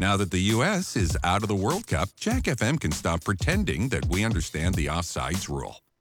Now that the U.S. is out of the World Cup, Jack FM can stop pretending that we understand the offsides rule.